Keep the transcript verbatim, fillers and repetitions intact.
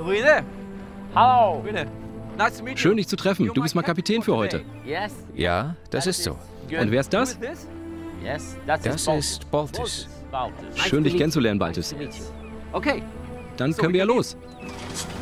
Hallo. Schön, dich zu treffen. Du bist mal Kapitän für heute. Ja, das ist so. Und wer ist das? Das ist Baltus. Schön, dich kennenzulernen, Baltus. Okay. Dann können wir ja los.